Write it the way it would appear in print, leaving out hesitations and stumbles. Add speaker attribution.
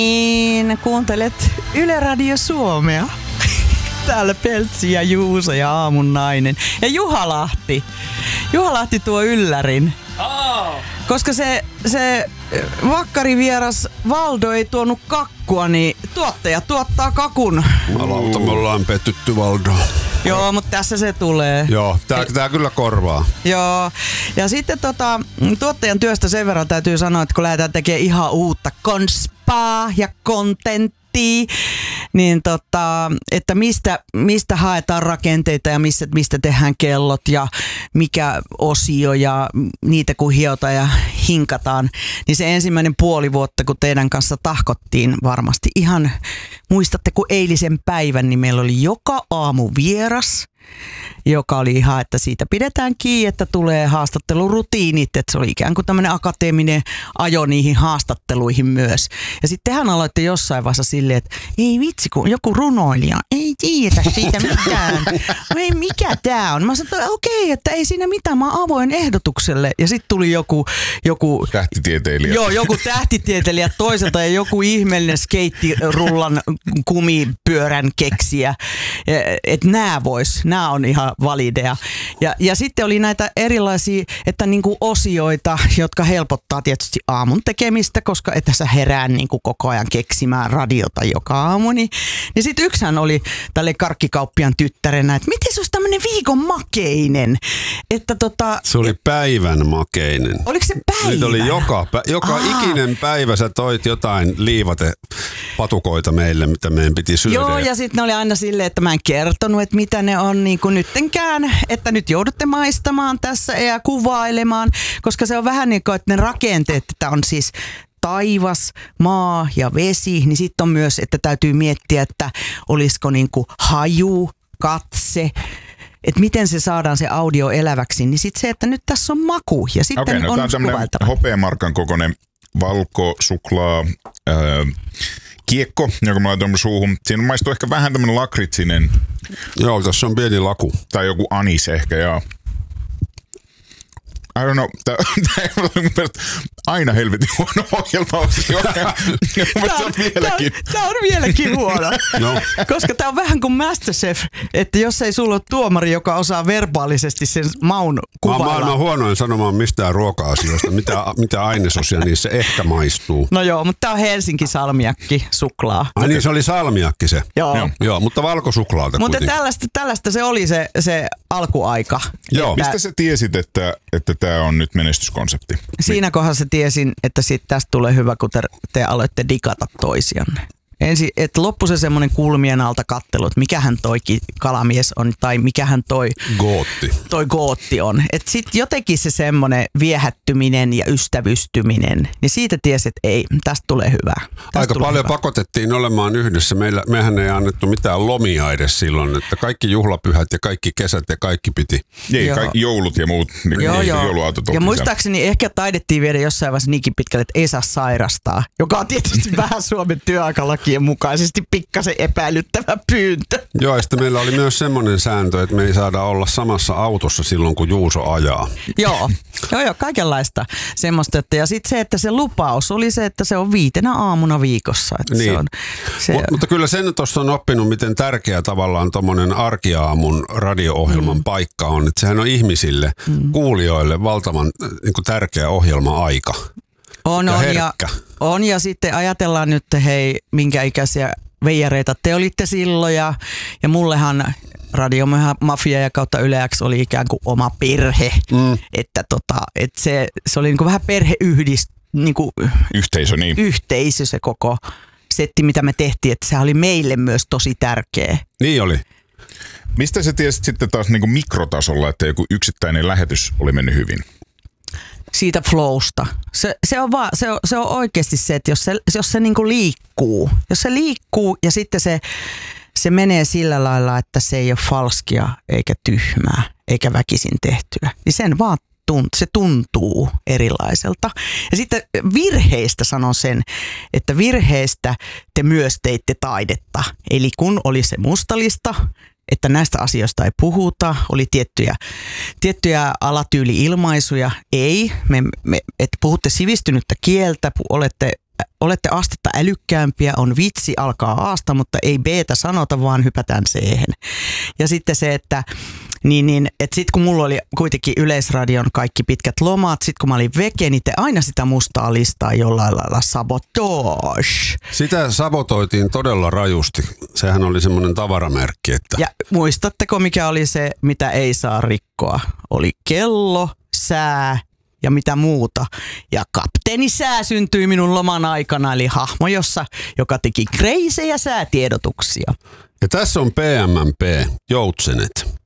Speaker 1: Niin, kuuntelet Yle Radio Suomea. Täällä Peltsi ja Juuso ja Aamun nainen. Ja Juha Lahti. Juha Lahti tuo yllärin. Koska se vakkarivieras Valdo ei tuonut kakkua, niin tuottaja tuottaa kakun.
Speaker 2: Malauta, me ollaan pettytty, Valdo.
Speaker 1: Joo, mutta tässä se tulee.
Speaker 2: Joo, tää kyllä korvaa.
Speaker 1: Joo, ja sitten tuottajan työstä sen verran täytyy sanoa, että kun lähdetään tekemään ihan uutta konspaa ja kontenttia, niin että mistä haetaan rakenteita ja mistä tehdään kellot ja mikä osio ja niitä kun hiotaan ja hinkataan, niin se ensimmäinen puoli vuotta, kun teidän kanssa tahkottiin varmasti ihan, muistatte kun eilisen päivän, niin meillä oli joka aamu vieras, joka oli ihan, että siitä pidetään kiinni, että tulee haastattelurutiinit, että se oli ikään kuin tämmöinen akateeminen ajo niihin haastatteluihin myös. Ja sitten hän aloitte jossain vaiheessa silleen, että ei vitsi, kun joku runoilija, ei tiedä siitä mitään. Ei, mikä tää on? Mä sanoin, että okei, että ei siinä mitään, mä oon avoin ehdotukselle. Ja sitten tuli joku
Speaker 3: tähtitieteilijä. Joo,
Speaker 1: joku tähtitieteilijä toiselta ja joku ihmeellinen skeittirullan kumipyörän keksiä. Että nämä on ihan valideja. Ja sitten oli näitä erilaisia, että niinku osioita, jotka helpottaa tietysti aamun tekemistä, koska että sä herää niinku koko ajan keksimään radiota joka aamu. Niin sitten yksihän oli tälle karkkikauppian tyttärenä, että miten se olisi tämmöinen viikon makeinen? Että
Speaker 2: se oli päivän makeinen.
Speaker 1: Oliko se päivä?
Speaker 2: Nyt oli joka ikinen päivä sä toit jotain liivate-patukoita meille, mitä meidän piti syödä.
Speaker 1: Joo, ja sitten ne oli aina silleen, että mä en kertonut, että mitä ne on niin kuin nyttenkään, että nyt joudutte maistamaan tässä ja kuvailemaan, koska se on vähän niin kuin, että ne rakenteet, että on siis taivas, maa ja vesi, niin sitten on myös, että täytyy miettiä, että olisiko niin kuin haju, katse, että miten se saadaan se audio eläväksi, niin sitten se, että nyt tässä on maku ja sitten on kuvailtava.
Speaker 3: Hopeamarkan kokoinen valkosuklaa kiekko, joka mä laitoin suuhun. Siinä maistuu ehkä vähän tämmönen lakritsinen.
Speaker 2: Joo, tässä on pieni laku.
Speaker 3: Tai joku anis ehkä, joo. I don't know. Tää ei ole mun mielestä aina helvetin huono ohjelma.
Speaker 1: Tää on vieläkin huono.
Speaker 2: No. Koska
Speaker 1: tää on vähän kuin MasterChef, että jos ei sulla ole tuomari, joka osaa verbaalisesti sen maun kuvailla.
Speaker 2: Mä oon maailman huonoin sanomaan mistään ruoka-asioista, mitä ainesosia niissä ehkä maistuu.
Speaker 1: No joo, mutta tää on Helsinki salmiakki suklaa.
Speaker 2: Ai niin, se oli salmiakki se.
Speaker 1: Joo,
Speaker 2: mutta valkosuklaata kuitenkin.
Speaker 1: Mutta tällaista se oli se alkuaika.
Speaker 3: Joo. Mistä sä tiesit, että tää on nyt menestyskonsepti?
Speaker 1: Siinä kohdassa tiesin, että tästä tulee hyvä, kun te aloitte digata toisianne. Ensin, että loppu se semmoinen kulmien alta kattelu, että mikähän toi kalamies on tai mikähän toi gootti on. Että sitten jotenkin se semmoinen viehättyminen ja ystävystyminen, niin siitä tiesi, että ei, tästä tulee hyvää.
Speaker 2: Aika paljon pakotettiin olemaan yhdessä. Mehän ei annettu mitään lomia edes silloin, että kaikki juhlapyhät ja kaikki kesät ja kaikki piti.
Speaker 3: Ei, kaikki joulut ja muut jouluautot.
Speaker 1: Ja muistaakseni ehkä taidettiin viedä jossain vaiheessa niinkin pitkälle, että ei saa sairastaa, joka on tietysti vähän Suomen työaikalaki mukaisesti pikkasen epäilyttävä pyyntö.
Speaker 2: Joo, ja sitten meillä oli myös semmoinen sääntö, että me ei saada olla samassa autossa silloin, kun Juuso ajaa.
Speaker 1: Joo, kaikenlaista semmoista. Ja sitten se, että se lupaus oli se, että se on 5 aamuna viikossa. Että
Speaker 2: niin.
Speaker 1: Mutta
Speaker 2: kyllä sen tuossa on oppinut, miten tärkeä tavallaan tommonen arkiaamun radio-ohjelman paikka on. Että sehän on ihmisille, kuulijoille valtavan niin kuin tärkeä ohjelma-aika.
Speaker 1: On ja sitten ajatellaan nyt, hei, minkä ikäisiä veijareita te olitte silloin ja mullehan Radiomafia ja kautta Yle X oli ikään kuin oma perhe, että se oli niin kuin vähän yhteisö se koko setti, mitä me tehtiin, että se oli meille myös tosi tärkeä.
Speaker 2: Niin oli.
Speaker 3: Mistä sä tiesit sitten taas niin kuin mikrotasolla, että joku yksittäinen lähetys oli mennyt hyvin?
Speaker 1: Siitä flowsta. Se on oikeasti se, että jos se niinku liikkuu, ja sitten se menee sillä lailla, että se ei ole falskia eikä tyhmää eikä väkisin tehtyä, niin sen vaan se tuntuu erilaiselta. Ja sitten virheistä sanon sen, että virheistä te myös teitte taidetta. Eli kun oli se mustalista, että näistä asioista ei puhuta, oli tiettyjä alatyyli-ilmaisuja. Ei, että puhutte sivistynyttä kieltä, olette olette astetta älykkäämpiä, on vitsi, alkaa aasta, mutta ei B-tä sanota, vaan hypätään C-hen. Ja sitten se, että että sit kun mulla oli kuitenkin Yleisradion kaikki pitkät lomat, sit kun mä olin veke, niin te aina sitä mustaa listaa jollain lailla sabotage.
Speaker 2: Sitä sabotoitiin todella rajusti. Sehän oli semmoinen tavaramerkki. Että...
Speaker 1: Ja muistatteko, mikä oli se, mitä ei saa rikkoa? Oli kello, sää ja mitä muuta. Ja kapteeni Sää syntyi minun loman aikana, eli hahmo, joka teki kreisejä säätiedotuksia.
Speaker 2: Ja tässä on PMMP, Joutsenet.